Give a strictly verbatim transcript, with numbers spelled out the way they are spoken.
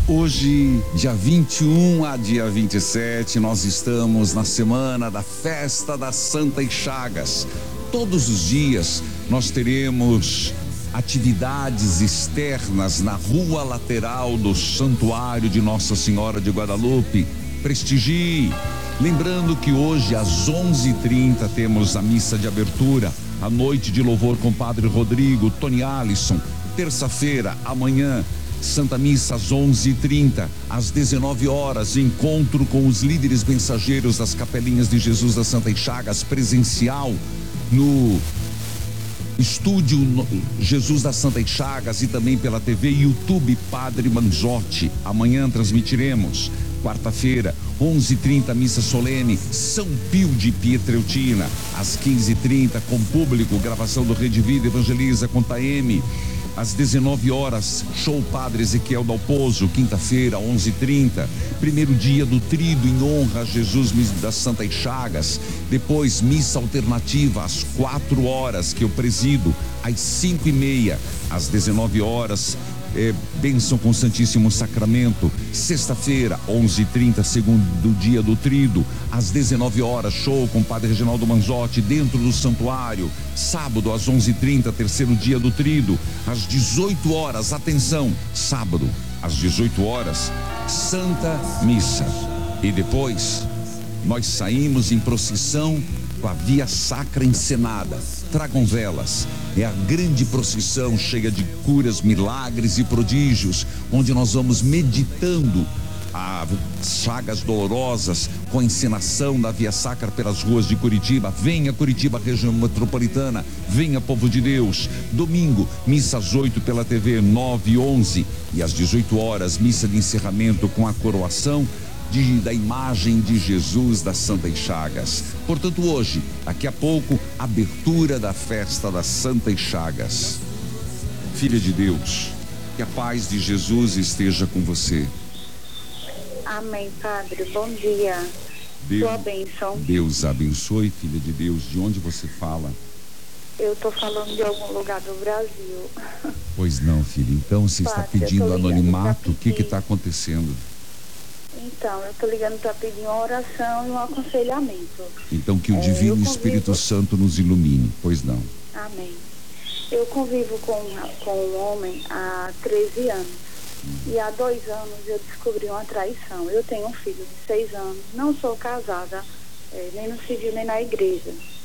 Hoje, dia vinte e um a dia vinte e sete, nós estamos na semana da Festa das Santas Chagas. Todos os dias nós teremos atividades externas na rua lateral do Santuário de Nossa Senhora de Guadalupe. Prestigie! Lembrando que hoje às onze e trinta temos a missa de abertura, a noite de louvor com Padre Rodrigo, Tony Alisson. Terça-feira, amanhã, Santa Missa às onze e trinta, às dezenove horas, encontro com os líderes mensageiros das Capelinhas de Jesus das Santas Chagas, presencial no Estúdio Jesus das Santas Chagas e também pela T V YouTube Padre Manzotti. Amanhã transmitiremos. Quarta-feira, onze e trinta, missa solene, São Pio de Pietreutina. Às quinze e trinta, com público, gravação do Rede Vida Evangeliza com Taeme. Às dezenove horas, show Padre Ezequiel Dalpozo. Quinta-feira, onze e trinta, primeiro dia do trido em honra a Jesus das Santas Chagas. Depois, missa alternativa às quatro horas, que eu presido. Às cinco e meia, às dezenove horas, É, bênção com o Santíssimo Sacramento. Sexta-feira, onze e trinta, segundo dia do trido. Às dezenove horas, show com o Padre Reginaldo Manzotti dentro do santuário. Sábado, às onze e trinta, terceiro dia do trido. Às dezoito horas, atenção, sábado, às dezoito horas, Santa Missa. E depois, nós saímos em procissão com a Via Sacra encenada. Tragam velas. É a grande procissão cheia de curas, milagres e prodígios, onde nós vamos meditando as chagas dolorosas com a encenação da Via Sacra pelas ruas de Curitiba. Venha Curitiba, região metropolitana, venha povo de Deus. Domingo, missa às oito pela T V, nove e onze, e às dezoito horas, missa de encerramento com a coroação De, da imagem de Jesus das Santas Chagas. Portanto, hoje, daqui a pouco, abertura da festa das Santas Chagas. Filha de Deus, que a paz de Jesus esteja com você. Amém, Padre. Bom dia. Deus, Sua bênção. Deus abençoe, filha de Deus. De onde você fala? Eu estou falando de algum lugar do Brasil. Pois não, filha. Então, você Padre, está pedindo anonimato? O que pedir... está acontecendo? Então, eu estou ligando para pedir uma oração e um aconselhamento. Então, que o é, Divino convivo... Espírito Santo nos ilumine. Pois não. Amém. Eu convivo com, com um homem há treze anos. Hum. E há dois anos eu descobri uma traição. Eu tenho um filho de seis anos. Não sou casada, é, nem no civil, nem na igreja.